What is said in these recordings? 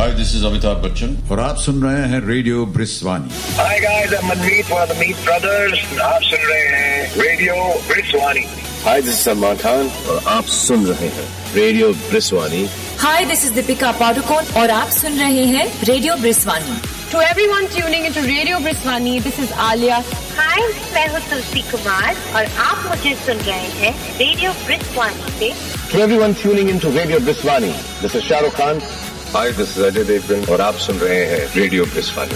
Hi, this is Amitabh Bachchan. और आप सुन रहे हैं radio ब्रिस्वानी. Hi guys, I'm Manmeet for the Meet Brothers. आप सुन रहे हैं radio ब्रिस्वानी. Hi, this is Salman Khan और आप सुन रहे हैं radio ब्रिस्वानी. Hi, this is Deepika Padukone और आप सुन रहे हैं radio ब्रिस्वानी. To everyone tuning into Radio Briswani, this is Alia. Hi, मैं हूँ तुलसी कुमार और आप मुझे सुन रहे हैं रेडियो ब्रिस्वानी से. To everyone tuning into Radio Briswani, this is Shah Rukh Khan. Hi, this is Ajay Devgan और आप सुन रहे हैं रेडियो ब्रिस्वानी.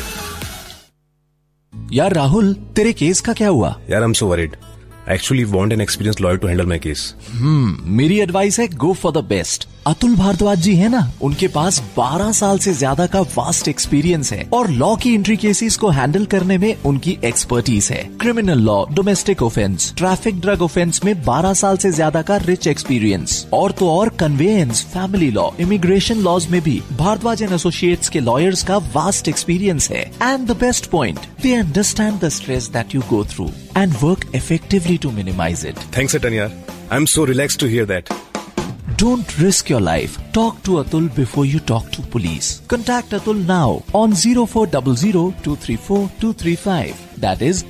यार राहुल, तेरे केस का क्या हुआ? यार I'm so worried. I actually want an experienced lawyer to handle my case. मेरी एडवाइस है go for the best. Atul Bhardwaj जी है ना, उनके पास 12 साल से ज्यादा का वास्ट एक्सपीरियंस है और लॉ की एंट्री केसेस को हैंडल करने में उनकी एक्सपर्टीज है. Criminal law, domestic offence, traffic, drug offence में 12 साल से ज्यादा का रिच एक्सपीरियंस. और तो और conveyance, family law, immigration laws में भी भारद्वाज एंड एसोसिएट्स के लॉयर्स का वास्ट एक्सपीरियंस है. And the best point, they understand the stress that you go through and work effectively to minimize it. Thanks, Atan yaar. I'm so relaxed to hear that. Don't risk your life. Talk to Atul before you talk to police. Contact Atul now on 0400-234-235. That is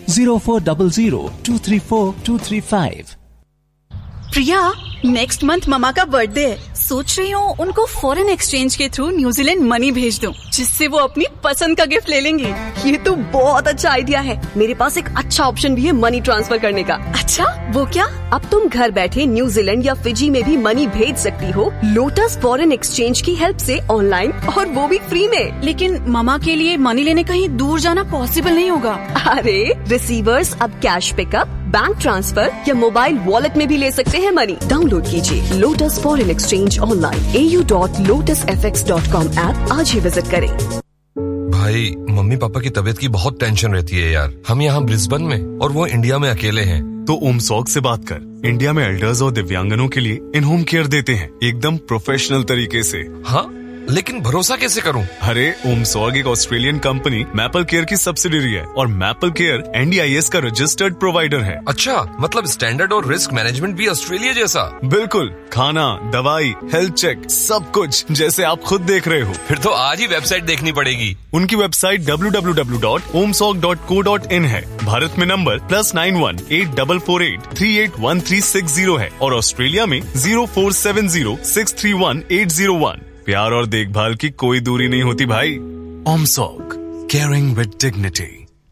0400-234-235. Priya, next month mama का birthday है. सोच रही हूँ उनको foreign exchange के through New Zealand money भेज दूँ, जिससे वो अपनी पसंद का गिफ्ट ले लेंगी. ये तो बहुत अच्छा आइडिया है. मेरे पास एक अच्छा ऑप्शन भी है मनी ट्रांसफर करने का. अच्छा, वो क्या? अब तुम घर बैठे न्यूजीलैंड या फिजी में भी मनी भेज सकती हो लोटस फॉरेन एक्सचेंज की हेल्प से ऑनलाइन, और वो भी फ्री में. लेकिन ममा के लिए मनी लेने कहीं दूर जाना पॉसिबल नहीं होगा. अरे रिसीवर्स अब कैश पिकअप, बैंक ट्रांसफर या मोबाइल वॉलेट में भी ले सकते हैं मनी. डाउनलोड कीजिए lotus foreign exchange online au.lotusfx.com app आज ही विजिट करें. भाई, मम्मी पापा की तबीयत की बहुत टेंशन रहती है यार. हम यहाँ ब्रिस्बेन में और वो इंडिया में अकेले हैं. तो ओमसॉग से बात कर. इंडिया में एल्डर्स और दिव्यांगनों के लिए इन होम केयर देते हैं एकदम प्रोफेशनल तरीके से. हाँ, लेकिन भरोसा कैसे करूं? अरे ओमसॉग एक ऑस्ट्रेलियन कंपनी मैपल केयर की सब्सिडियरी है और मैपल केयर NDIS का रजिस्टर्ड प्रोवाइडर है. अच्छा, मतलब स्टैंडर्ड और रिस्क मैनेजमेंट भी ऑस्ट्रेलिया जैसा? बिल्कुल. खाना, दवाई, हेल्थ चेक, सब कुछ जैसे आप खुद देख रहे हो. फिर तो आज ही वेबसाइट देखनी पड़ेगी. उनकी वेबसाइट www.omsog.co.in है. भारत में नंबर +91-8448-381360 है और ऑस्ट्रेलिया में 0470-631-801. प्यार और देखभाल की कोई दूरी नहीं होती भाई. ओमसॉग, केयरिंग विद डिग्निटी.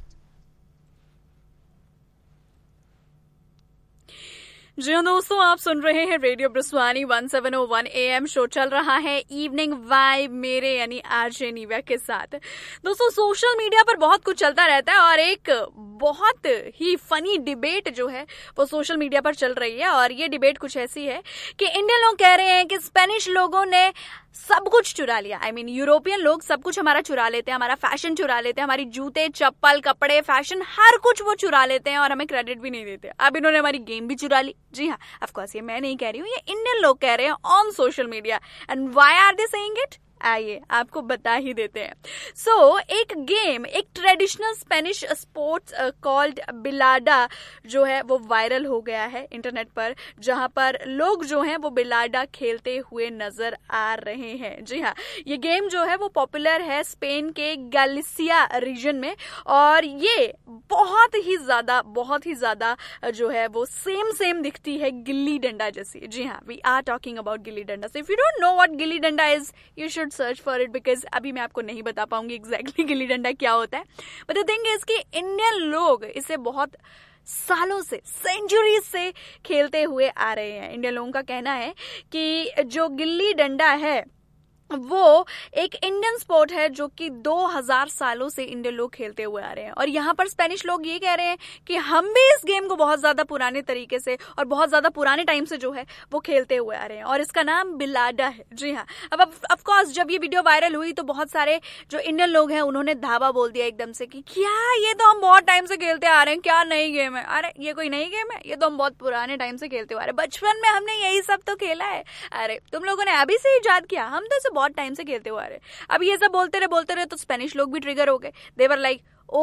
जी हाँ दोस्तों, आप सुन रहे हैं रेडियो ब्रिस्वानी 1701 AM. शो चल रहा है इवनिंग वाइब मेरे यानी आरजे नीवा के साथ. दोस्तों, सोशल मीडिया पर बहुत कुछ चलता रहता है और एक बहुत ही फनी डिबेट जो है वो सोशल मीडिया पर चल रही है. और ये डिबेट कुछ ऐसी है कि इंडियन लोग कह रहे हैं कि स्पेनिश लोगों ने सब कुछ चुरा लिया. यूरोपियन लोग सब कुछ हमारा चुरा लेते हैं, हमारा फैशन चुरा लेते हैं, हमारी जूते, चप्पल, कपड़े, फैशन, हर कुछ वो चुरा लेते हैं और हमें क्रेडिट भी नहीं देते. अब इन्होंने हमारी गेम भी चुरा ली. जी हाँ, ऑफ कोर्स ये मैं नहीं कह रही हूँ, ये इंडियन लोग कह रहे हैं on social media. And why are they saying it? आइए आपको बता ही देते हैं. सो एक गेम, एक traditional Spanish sports called Bilara जो है वो वायरल हो गया है इंटरनेट पर, जहां पर लोग जो हैं वो बिलाडा खेलते हुए नजर आ रहे हैं. जी हाँ, ये गेम जो है वो पॉपुलर है स्पेन के गैलिसिया रीजन में और ये बहुत ही ज्यादा जो है वो सेम दिखती है गिल्ली डंडा जैसी. जी हाँ, we are talking about gilli danda. So if you don't know what gilli danda is, you should search for it because अभी मैं आपको नहीं बता पाऊंगी एग्जैक्टली गिल्ली डंडा क्या होता है. बट द थिंग इज कि इंडियन लोग इसे बहुत सालों से, सेंचुरीज से खेलते हुए आ रहे हैं. इंडियन लोगों का कहना है कि जो गिल्ली डंडा है वो एक इंडियन स्पोर्ट है जो कि 2000 सालों से इंडियन लोग खेलते हुए आ रहे हैं. और यहाँ पर स्पेनिश लोग ये कह रहे हैं कि हम भी इस गेम को बहुत ज्यादा पुराने तरीके से और बहुत ज्यादा पुराने टाइम से जो है वो खेलते हुए आ रहे हैं और इसका नाम बिलाडा है. जी हाँ, अब ऑफ कोर्स जब ये वीडियो वायरल हुई तो बहुत सारे जो इंडियन लोग हैं उन्होंने धावा बोल दिया एकदम से कि क्या ये तो हम बहुत टाइम से खेलते आ रहे हैं, क्या नई गेम है? अरे ये कोई नई गेम है? ये तो हम बहुत पुराने टाइम से खेलते हुए आ रहे हैं, बचपन में हमने यही सब तो खेला है. अरे तुम लोगों ने अभी से इजाद किया, हम तो इसे बहुत टाइम से खेलते हुए आ रहे. अब ये सब बोलते रहे तो स्पेनिश लोग भी ट्रिगर हो गए. दे वर लाइक, ओ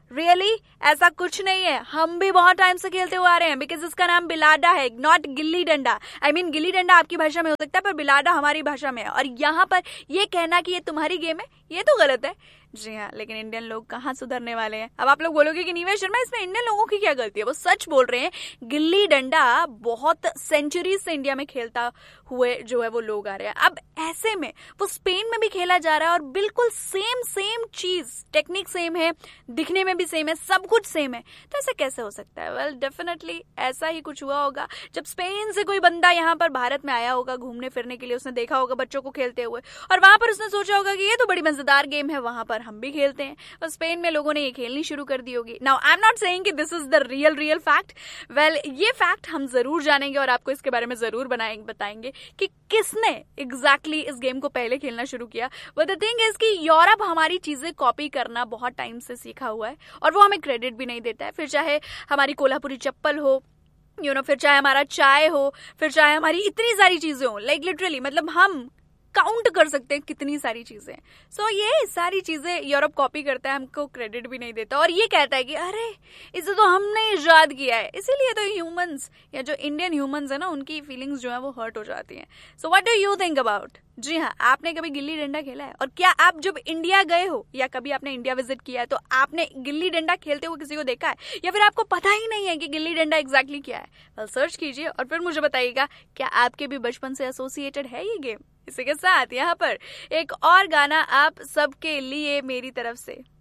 रियली ऐसा कुछ नहीं है, हम भी बहुत टाइम से खेलते हुए आ रहे हैं। बिकॉज इसका नाम बिलाडा है, not gilli danda. I mean gilli danda आपकी भाषा में हो सकता है, पर बिलाडा हमारी भाषा में है। और यहाँ पर ये कहना कि ये तुम्हारी गेम है, ये तो गलत है। जी हाँ, लेकिन इंडियन लोग कहाँ सुधरने वाले हैं। अब आप लोग बोलोगे कि नीरज शर्मा इसमें इंडियन लोगों की क्या गलती है। वो सच बोल रहे हैं। गिल्ली डंडा बहुत सेंचुरीज से इंडिया में खेलता हुए जो है वो लोग आ रहे हैं। अब ऐसे में वो स्पेन में भी खेला जा रहा है और बिल्कुल सेम चीज, टेक्निक सेम है, दिखने में भी सेम है, सब कुछ सेम है। तो ऐसे कैसे हो सकता है? वेल डेफिनेटली ऐसा ही कुछ हुआ होगा जब स्पेन से कोई बंदा यहाँ पर भारत में आया होगा घूमने फिरने के लिए। उसने देखा होगा बच्चों को खेलते हुए और वहां पर उसने सोचा होगा कि ये तो बड़ी मजेदार गेम है, वहां पर हम भी खेलते हैं। और स्पेन में लोगों ने ये खेलनी शुरू कर दी होगी। Now I am not saying कि this is the real fact. Well ये फैक्ट हम जरूर जानेंगे और आपको इसके बारे में जरूर बताएंगे कि किसने एग्जैक्टली इस गेम को पहले खेलना शुरू किया। बट द थिंग इज कि यूरोप हमारी चीजें कॉपी करना बहुत टाइम से सीखा हुआ है और वो हमें क्रेडिट भी नहीं देता है। फिर चाहे हमारी कोल्हापुरी चप्पल हो, फिर चाहे हमारा चाय हो, फिर चाहे हमारी इतनी सारी चीजें हो, लाइक लिटरली मतलब हम काउंट कर सकते हैं कितनी सारी चीजें। सो ये सारी चीजें यूरोप कॉपी करता है, हमको क्रेडिट भी नहीं देता और ये कहता है कि अरे इसे तो हमने इजाद किया है। इसीलिए तो ह्यूमंस या जो इंडियन ह्यूमंस है ना, उनकी फीलिंग्स जो है वो हर्ट हो जाती हैं। So what do you think about? जी हाँ, आपने कभी गिल्ली डंडा खेला है? और क्या आप जब इंडिया गए हो या कभी आपने इंडिया विजिट किया है तो आपने गिल्ली डंडा खेलते हुए किसी को देखा है, या फिर आपको पता ही नहीं है कि गिल्ली डंडा एग्जैक्टली क्या है? वेल सर्च कीजिए और फिर मुझे बताइएगा क्या आपके भी बचपन से एसोसिएटेड है ये गेम। इसी के साथ यहाँ पर एक और गाना आप सबके लिए मेरी तरफ से।